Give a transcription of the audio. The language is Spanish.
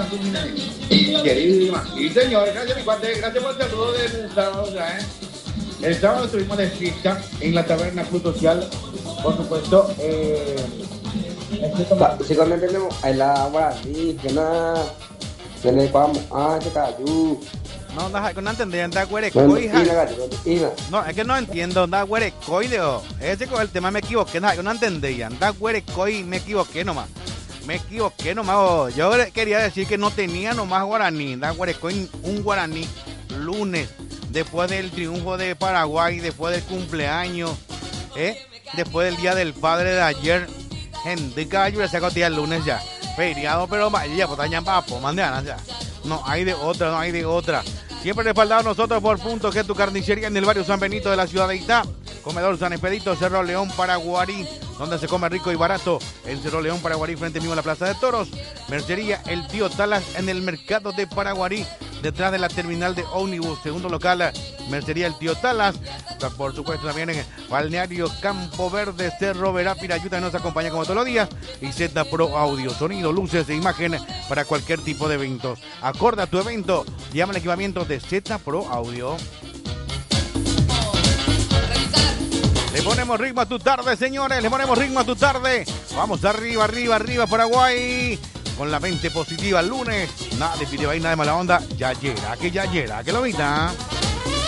Queridísima. Y señores, gracias mi cuate, gracias por el saludo del sábado ya, ¿eh? El sábado estuvimos de fiesta en la taberna Club Social, por supuesto. Si no entendemos, hay la guaraní, que nada, que le vamos, que cayó. No entendía, anda güerecoy, no, es que no entiendo, anda güerecoy, ese con el tema me equivoqué, no entendía, anda güerecoy, me equivoqué nomás, yo quería decir que no tenía nomás guaraní, anda güerecoy, un guaraní, lunes, después del triunfo de Paraguay, después del cumpleaños, después del día del padre de ayer, gente caballo le saco día el lunes ya, feriado, pero ya, pues ya papo, mañana ya. No hay de otra. Siempre respaldado nosotros por Punto G, tu carnicería en el barrio San Benito de la ciudad de Itá. Comedor San Expedito, Cerro León, Paraguarí, donde se come rico y barato. En Cerro León, Paraguarí, frente mismo a la Plaza de Toros. Mercería El Tío Talas en el mercado de Paraguarí, detrás de la terminal de ómnibus. Segundo local, Mercería El Tío Talas. Por supuesto también en Balneario Campo Verde, Cerro Verá, Pirayuta, nos acompaña como todos los días. Y Z Pro Audio, sonido, luces e imagen para cualquier tipo de eventos. Acorda tu evento, llama al equipamiento de Z Pro Audio. Le ponemos ritmo a tu tarde, señores, le ponemos ritmo a tu tarde. Vamos arriba, Paraguay. Con la mente positiva el lunes. Nada de pide nada de mala onda. Ya llega, que lo vista.